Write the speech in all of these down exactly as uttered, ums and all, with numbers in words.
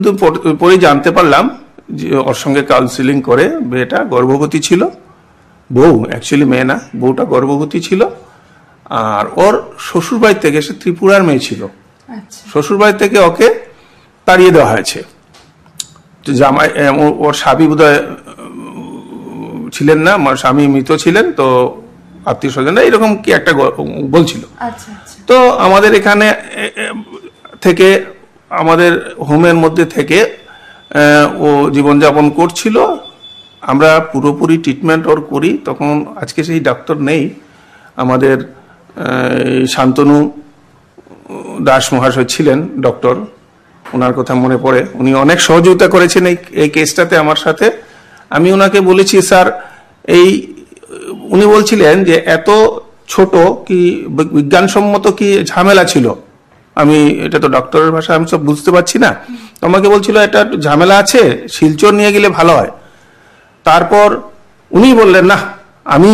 পরে জানতে পারলাম যে ওর সঙ্গে কাউন্সিলিং করে মেয়েটা গর্ভবতী ছিল, বউ অ্যাকচুয়ালি মেয়ে না, বউটা গর্ভবতী ছিল। আর ওর শ্বশুরবাড়ি থেকে, সে ত্রিপুরার মেয়ে ছিল, শ্বশুরবাড়ি থেকে ওকে তাড়িয়ে দেওয়া হয়েছে। জামাই, ওর স্বামী বোধহয় ছিলেন না, স্বামী মৃত ছিলেন, তো আত্মীয় স্বজনরা এরকম কি একটা বলছিল। তো আমাদের এখানে থেকে, আমাদের হোমের মধ্যে থেকে ও জীবনযাপন করছিল। আমরা পুরোপুরি ট্রিটমেন্ট ওর করি। তখন আজকে সেই ডাক্তার নেই, আমাদের শান্তনু দাস মহাশয় ছিলেন ডক্টর, ওনার কথা মনে পড়ে। উনি অনেক সহযোগিতা করেছেন এই এই কেসটাতে আমার সাথে। আমি ওনাকে বলেছি, স্যার এই, উনি বলছিলেন যে এত ছোট কি বিজ্ঞানসম্মত কি ঝামেলা ছিল, আমি এটা তো ডক্টরের ভাষা আমি সব বুঝতে পারছি না। আমাকে বলছিল এটা ঝামেলা আছে, শিলচর নিয়ে গেলে ভালো হয়। তারপর উনি বললেন না, আমি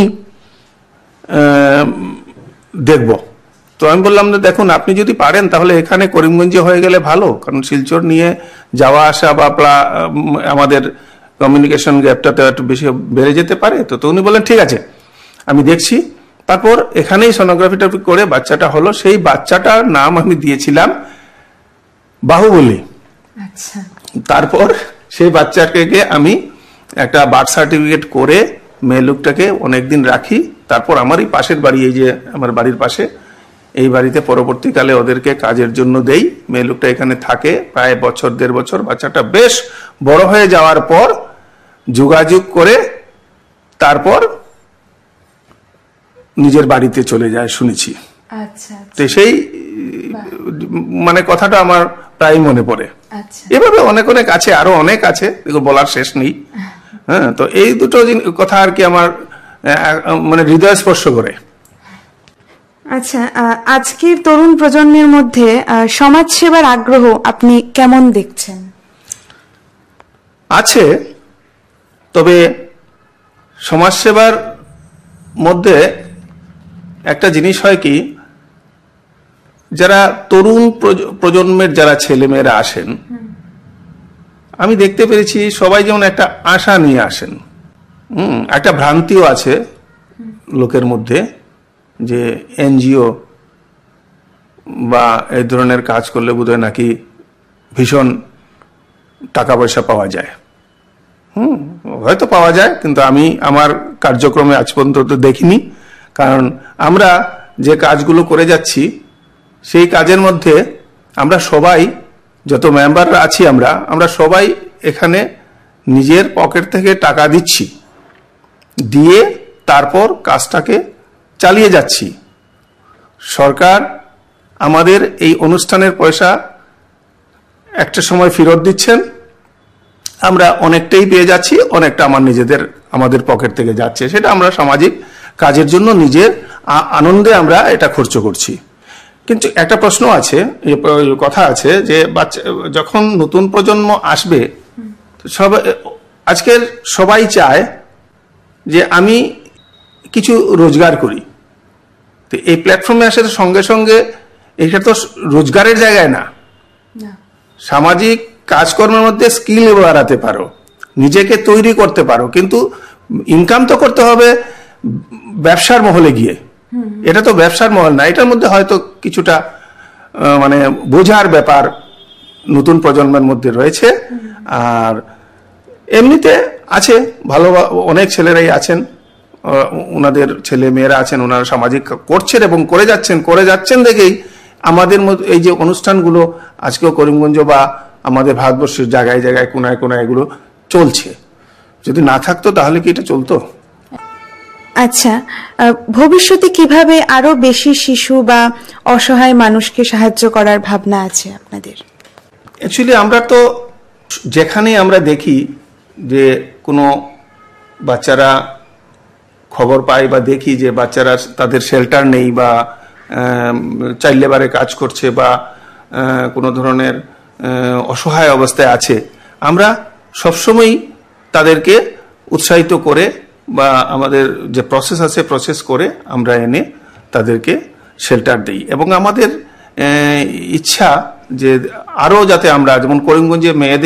দেখব। তো আমি বললাম যে দেখুন, আপনি যদি পারেন তাহলে এখানে করিমগঞ্জে হয়ে গেলে ভালো, কারণ শিলচর নিয়ে যাওয়া আসা বা আমাদের কমিউনিকেশন গ্যাপটাতে একটু বেশি বেড়ে যেতে পারে। তো উনি বললেন ঠিক আছে, আমি দেখছি। তারপর এখানেই সোনোগ্রাফিটা করে বাচ্চাটা হলো। সেই বাচ্চাটার নাম আমি দিয়েছিলাম বাহুবলী। তারপর সেই বাচ্চাকে আমি একটা বার্থ সার্টিফিকেট করে মেয়ে লোকটাকে অনেকদিন রাখি। তারপর আমার এই পাশের বাড়ি, এই যে আমার বাড়ির পাশে, এই বাড়িতে পরবর্তীকালে ওদেরকে কাজের জন্য দেই। মেয়ে লোকটা এখানে থাকে প্রায় বছর দেড় বছর। বাচ্চাটা বেশ বড় হয়ে যাওয়ার পর যোগাযোগ করে তারপর নিজের বাড়িতে চলে যায় শুনেছি। তো সেই মানে কথাটা আমার প্রায় মনে পড়ে। এভাবে অনেক অনেক আছে, আরো অনেক আছে, বলার শেষ নেই। হ্যাঁ, তো এই দুটো কথা আর কি আমার মানে হৃদয় স্পর্শ করে। আচ্ছা, আজকের তরুণ প্রজন্মের মধ্যে সমাজ সেবার আগ্রহ আপনি কেমন দেখছেন? আছে, তবে সমাজ সেবার মধ্যে একটা জিনিস হয় কি, যারা তরুণ প্রজন্মের যারা ছেলেমেয়েরা আসেন, আমি দেখতে পেরেছি সবাই যেমন একটা আশা নিয়ে আসেন। হম একটা ভ্রান্তিও আছে লোকের মধ্যে যে এনজিও বা এই ধরনের কাজ করলে বোধহয় নাকি ভীষণ টাকা পয়সা পাওয়া যায়। হুম হয়তো পাওয়া যায়, কিন্তু আমি আমার কার্যক্রমে আজ পর্যন্ত দেখিনি। কারণ আমরা যে কাজগুলো করে যাচ্ছি সেই কাজের মধ্যে আমরা সবাই, যত মেম্বাররা আছি আমরা আমরা সবাই এখানে নিজের পকেট থেকে টাকা দিচ্ছি, দিয়ে তারপর কাজটাকে চালিয়ে যাচ্ছি। সরকার আমাদের এই অনুষ্ঠানের পয়সা একটা সময় ফেরত দিচ্ছেন, আমরা অনেকটাই পেয়ে যাচ্ছি, অনেকটা আমার নিজেদের আমাদের পকেট থেকে যাচ্ছে। সেটা আমরা সামাজিক কাজের জন্য নিজের আনন্দে আমরা এটা খরচ করছি। কিন্তু একটা প্রশ্ন আছে, কথা আছে যে বাচ্চা যখন নতুন প্রজন্ম আসবে, সবাই আজকের সবাই চায় যে আমি কিছু রোজগার করি। তো এই প্ল্যাটফর্মে আসার সঙ্গে সঙ্গে এটা তো রোজগারের জায়গায় না, সামাজিক কাজকর্মের মধ্যে স্কিল বাড়াতে পারো, নিজেকে তৈরি করতে পারো, কিন্তু ইনকাম তো করতে হবে ব্যবসার মহলে গিয়ে। এটা তো ব্যবসার মহল না, এটার মধ্যে হয়তো কিছুটা মানে বোঝার ব্যাপার নতুন প্রজন্মের মধ্যে রয়েছে। আর এমনিতে আছে ভালো অনেক ছেলেরাই আছেন, ওনাদের ছেলে মেয়েরা আছেন, ওনারা সামাজিক করছেন এবং করে যাচ্ছেন করে যাচ্ছেন দেখেই আমাদের এই যে অনুষ্ঠানগুলো আজকেও করিমগঞ্জ বা আমাদের ভারতবর্ষের জায়গায় জায়গায় কোনায় কোনায় এগুলো চলছে। যদি না থাকতো তাহলে কি এটা চলতো? আচ্ছা, ভবিষ্যতে কিভাবে আরো বেশি শিশু বা অসহায় মানুষকে সাহায্য করার ভাবনা আছে আপনাদের? অ্যাকচুয়ালি আমরা তো যেখানে আমরা দেখি যে কোনো বাচ্চারা খবর পাই বা দেখি যে বাচ্চারা তাদের শেল্টার নেই বা চাইল্ড লেবারে কাজ করছে বা কোনো ধরনের অসহায় অবস্থায় আছে, আমরা সবসময়ই তাদেরকে উৎসাহিত করে বা আমাদের যে প্রসেস আছে প্রসেস করে আমরা এনে তাদেরকে শেল্টার দিই। এবং আমাদের ইচ্ছা যে আরো যাতে আমরা, যেমন করিমগঞ্জে মেয়েদের